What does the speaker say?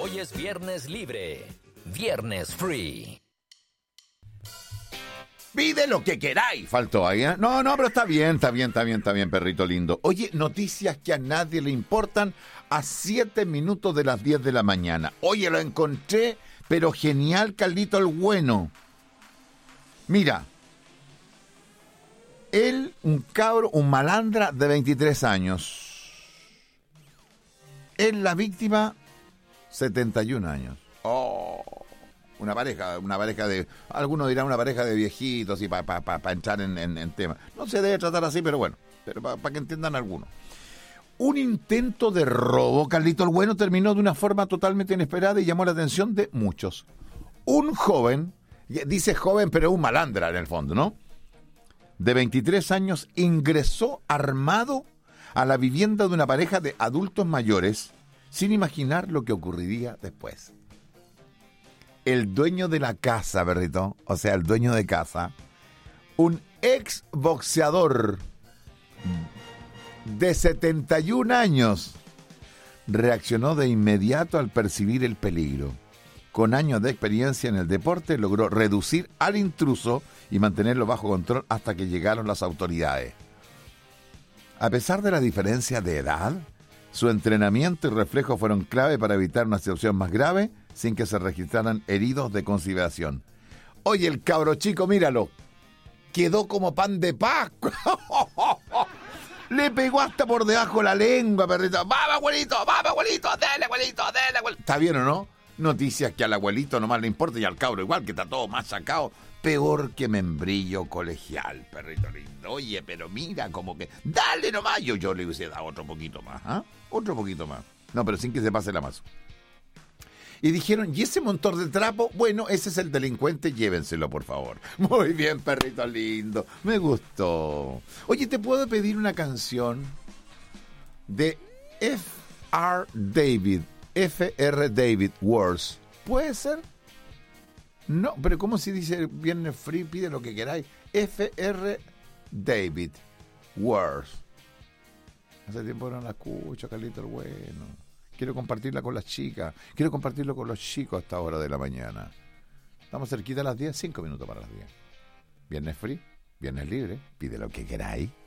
Hoy es viernes libre, viernes free. Pide lo que queráis. Faltó ahí, ¿eh? No, pero está bien, perrito lindo. Oye, noticias que a nadie le importan a 7 minutos de las 10 de la mañana. Oye, lo encontré, pero genial, Carlito el Bueno. Mira, él, un cabro, un malandra de 23 años. Él, la víctima, 71 años. Oh, una pareja de, algunos dirán una pareja de viejitos y para entrar en tema. No se debe tratar así, pero bueno, pero para que entiendan algunos. Un intento de robo, Carlito el Bueno, terminó de una forma totalmente inesperada y llamó la atención de muchos. Un joven, dice joven, pero un malandra en el fondo, ¿no? De 23 años, ingresó armado a la vivienda de una pareja de adultos mayores sin imaginar lo que ocurriría después. El dueño de la casa, perrito, o sea, el dueño de casa, un ex boxeador de 71 años, reaccionó de inmediato al percibir el peligro. Con años de experiencia en el deporte, logró reducir al intruso y mantenerlo bajo control hasta que llegaron las autoridades. A pesar de la diferencia de edad, su entrenamiento y reflejos fueron clave para evitar una situación más grave sin que se registraran heridos de consideración. Oye, el cabro chico, míralo, quedó como pan de Pascua. Le pegó hasta por debajo la lengua, perrito. ¡Vamos, abuelito! ¡Dale, abuelito! ¿Está bien o no? Noticias que al abuelito nomás le importa y al cabro igual, que está todo más sacado. Peor que membrillo colegial, perrito lindo. Oye, pero mira, como que... ¡Dale nomás! Yo le hubiese dado otro poquito más, ¿ah? Otro poquito más. No, pero sin que se pase la masa. Y dijeron, ¿y ese montón de trapo? Bueno, ese es el delincuente, llévenselo, por favor. Muy bien, perrito lindo. Me gustó. Oye, ¿te puedo pedir una canción de F.R. David Words? ¿Puede ser? No, pero ¿cómo se dice Viernes Free? Pide lo que queráis. F.R. David Words. Hace tiempo no la escucho, Carlito el Bueno. Quiero compartirla con las chicas. Quiero compartirlo con los chicos a esta hora de la mañana. Estamos cerquita a las 10, 5 minutos para las 10. Viernes Free, viernes libre. Pide lo que queráis.